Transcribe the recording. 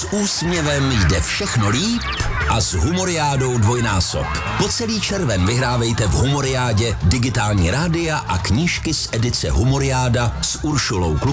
úsměvem jde všechno líp a s Humoriádou dvojnásob. Po celý červen vyhrávejte v Humoriádě digitální rádia a knížky z edice Humoriáda s Uršulou